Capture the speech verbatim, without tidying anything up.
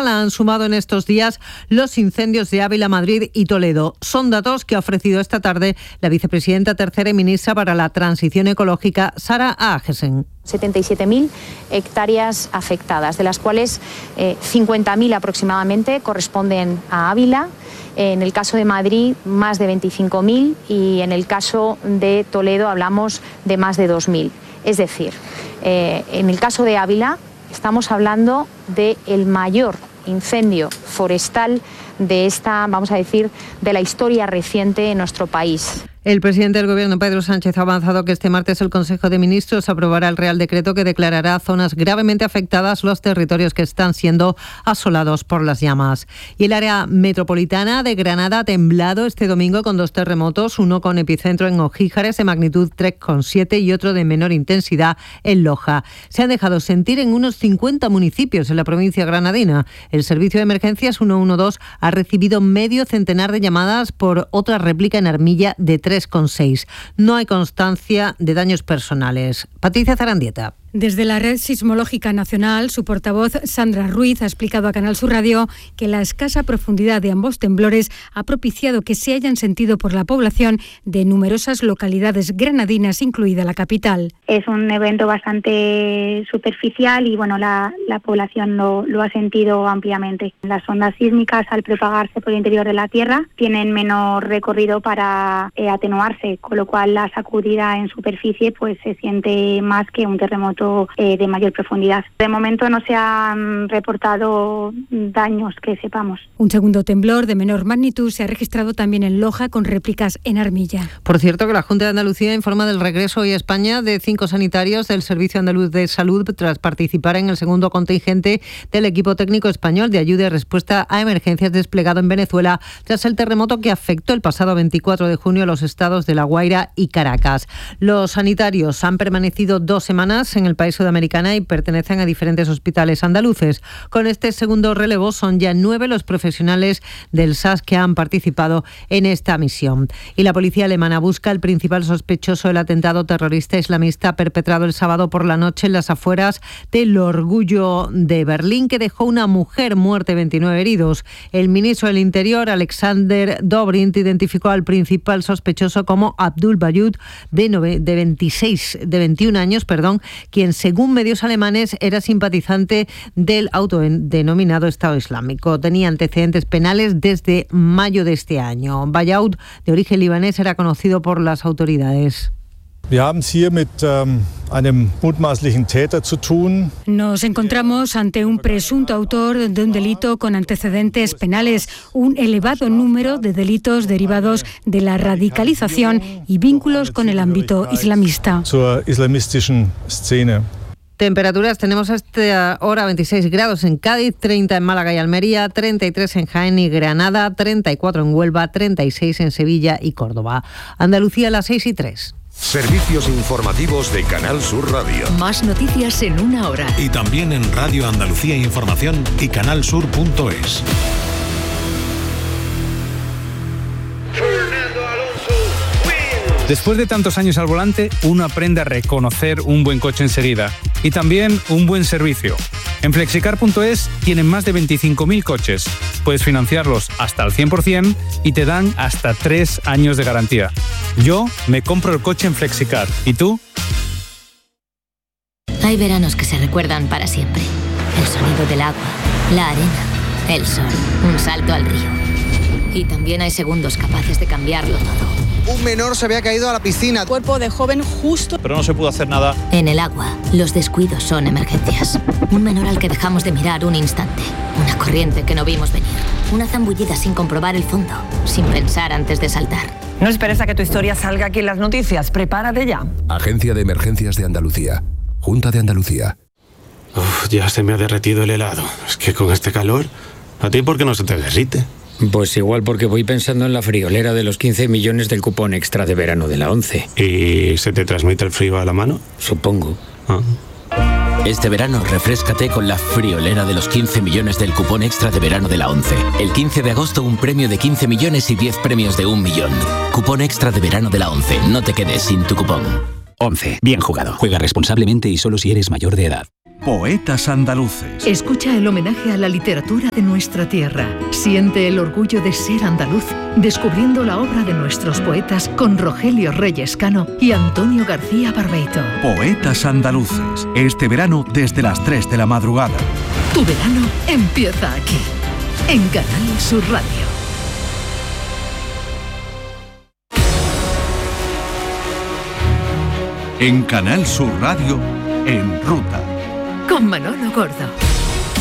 tercera la han sumado en estos días los incendios de Ávila, Madrid y Toledo. Son datos que ha ofrecido esta tarde la vicepresidenta tercera y ministra para la Transición Ecológica, Sara Aagesen. setenta y siete mil hectáreas afectadas, de las cuales eh, cincuenta mil aproximadamente corresponden a Ávila. En el caso de Madrid, más de veinticinco mil, y en el caso de Toledo hablamos de más de dos mil. Es decir, eh, en el caso de Ávila estamos hablando del mayor incendio forestal de esta, vamos a decir, de la historia reciente en nuestro país. El presidente del Gobierno, Pedro Sánchez, ha avanzado que este martes el Consejo de Ministros aprobará el Real Decreto que declarará zonas gravemente afectadas los territorios que están siendo asolados por las llamas. Y el área metropolitana de Granada ha temblado este domingo con dos terremotos, uno con epicentro en Ojíjares de magnitud tres coma siete y otro de menor intensidad en Loja. Se han dejado sentir en unos cincuenta municipios en la provincia granadina. El servicio de emergencias ciento doce ha recibido medio centenar de llamadas por otra réplica en Armilla de tres coma seis. No hay constancia de daños personales. Patricia Zarandieta. Desde la Red Sismológica Nacional, su portavoz Sandra Ruiz ha explicado a Canal Sur Radio que la escasa profundidad de ambos temblores ha propiciado que se hayan sentido por la población de numerosas localidades granadinas, incluida la capital. Es un evento bastante superficial y bueno, la, la población lo, lo ha sentido ampliamente. Las ondas sísmicas, al propagarse por el interior de la Tierra, tienen menor recorrido para eh, atenuarse, con lo cual la sacudida en superficie pues se siente más que un terremoto de mayor profundidad. De momento no se han reportado daños que sepamos. Un segundo temblor de menor magnitud se ha registrado también en Loja, con réplicas en Armilla. Por cierto, que la Junta de Andalucía informa del regreso hoy a España de cinco sanitarios del Servicio Andaluz de Salud tras participar en el segundo contingente del equipo técnico español de ayuda y respuesta a emergencias desplegado en Venezuela tras el terremoto que afectó el pasado veinticuatro de junio a los estados de La Guaira y Caracas. Los sanitarios han permanecido dos semanas en el país sudamericana y pertenecen a diferentes hospitales andaluces. Con este segundo relevo son ya nueve los profesionales del S A S que han participado en esta misión. Y la policía alemana busca al principal sospechoso del atentado terrorista islamista perpetrado el sábado por la noche en las afueras del Orgullo de Berlín, que dejó una mujer muerta y veintinueve heridos. El ministro del Interior, Alexander Dobrindt, identificó al principal sospechoso como Abdul Bayud, de, nove, de, veintiséis, de veintiún años, perdón, quien según medios alemanes era simpatizante del autodenominado Estado Islámico. Tenía antecedentes penales desde mayo de este año. Bayoud, de origen libanés, era conocido por las autoridades. Nos encontramos ante un presunto autor de un delito con antecedentes penales, un elevado número de delitos derivados de la radicalización y vínculos con el ámbito islamista. Temperaturas tenemos hasta ahora veintiséis grados en Cádiz, treinta en Málaga y Almería, treinta y tres en Jaén y Granada, treinta y cuatro en Huelva, treinta y seis en Sevilla y Córdoba. Andalucía a las seis y tres. Servicios informativos de Canal Sur Radio. Más noticias en una hora. Y también en Radio Andalucía Información y canalsur punto es. Después de tantos años al volante, uno aprende a reconocer un buen coche enseguida y también un buen servicio. En flexicar punto es tienen más de veinticinco mil coches. Puedes financiarlos hasta al cien por ciento y te dan hasta tres años de garantía. Yo me compro el coche en Flexicar. ¿Y tú? Hay veranos que se recuerdan para siempre. El sonido del agua, la arena, el sol, un salto al río. Y también hay segundos capaces de cambiarlo todo. Un menor se había caído a la piscina. Cuerpo de joven justo. Pero no se pudo hacer nada. En el agua, los descuidos son emergencias. Un menor al que dejamos de mirar un instante. Una corriente que no vimos venir. Una zambullida sin comprobar el fondo. Sin pensar antes de saltar. No esperes a que tu historia salga aquí en las noticias. Prepárate ya. Agencia de Emergencias de Andalucía. Junta de Andalucía. Uf, ya se me ha derretido el helado. Es que con este calor, ¿a ti por qué no se te derrite? Pues igual porque voy pensando en la friolera de los quince millones del cupón extra de verano de la ONCE. ¿Y se te transmite el frío a la mano? Supongo. Ah. Este verano refréscate con la friolera de los quince millones del cupón extra de verano de la ONCE. El quince de agosto un premio de quince millones y diez premios de un millón. Cupón extra de verano de la ONCE. No te quedes sin tu cupón. ONCE. Bien jugado. Juega responsablemente y solo si eres mayor de edad. Poetas Andaluces. Escucha el homenaje a la literatura de nuestra tierra. Siente el orgullo de ser andaluz, descubriendo la obra de nuestros poetas con Rogelio Reyes Cano y Antonio García Barbeito. Poetas Andaluces. Este verano desde las tres de la madrugada. Tu verano empieza aquí, en Canal Sur Radio. En Canal Sur Radio, En Ruta. Con Manolo Gordo.